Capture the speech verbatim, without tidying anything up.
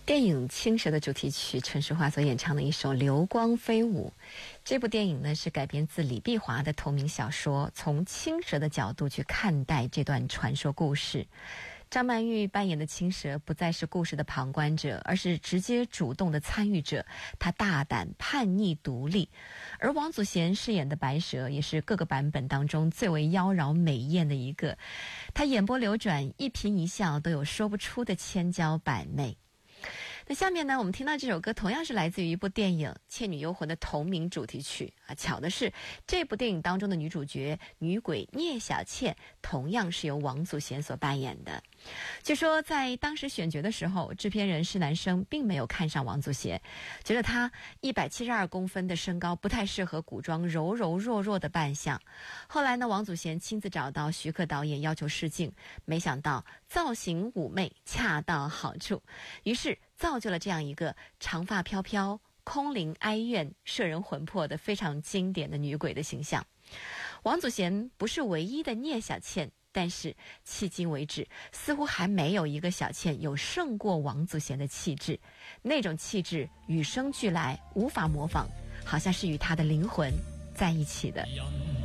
电影《青蛇》的主题曲，陈淑桦所演唱的一首《流光飞舞》。这部电影呢是改编自李碧华的同名小说，从青蛇的角度去看待这段传说故事。张曼玉扮演的青蛇不再是故事的旁观者，而是直接主动的参与者。她大胆、叛逆、独立。而王祖贤饰演的白蛇也是各个版本当中最为妖娆美艳的一个。她眼波流转，一颦一笑都有说不出的千娇百媚。那下面呢，我们听到这首歌同样是来自于一部电影《倩女幽魂》的同名主题曲啊。巧的是，这部电影当中的女主角女鬼聂小倩同样是由王祖贤所扮演的。据说在当时选角的时候，制片人施南生并没有看上王祖贤，觉得她一百七十二公分的身高不太适合古装柔柔弱弱的扮相。后来呢，王祖贤亲自找到徐克导演要求试镜，没想到造型妩媚恰到好处，于是造就了这样一个长发飘飘、空灵哀怨、摄人魂魄的非常经典的女鬼的形象。王祖贤不是唯一的聂小倩，但是迄今为止，似乎还没有一个小倩有胜过王祖贤的气质。那种气质与生俱来，无法模仿，好像是与她的灵魂在一起的。